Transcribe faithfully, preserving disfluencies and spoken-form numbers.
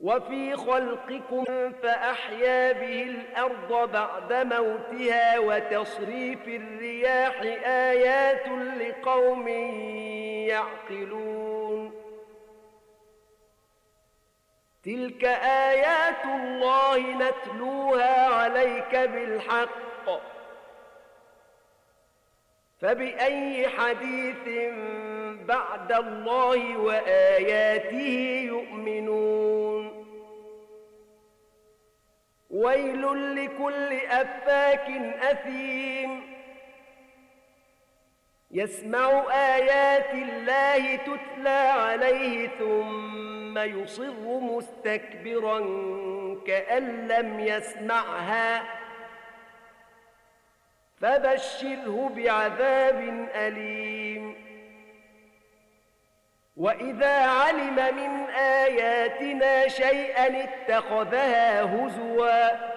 وفي خلقكم فأحيا به الأرض بعد موتها وتصريف الرياح آيات لقوم يعقلون تلك آيات الله نتلوها عليك بالحق فبأي حديث بعد الله وآياته يؤمنون ويل لكل أفاك أثيم يسمع آيات الله تتلى عليه ثم يصر مستكبرا كأن لم يسمعها فبشره بعذاب أليم وإذا علم من آياتنا شيئا اتخذها هزوا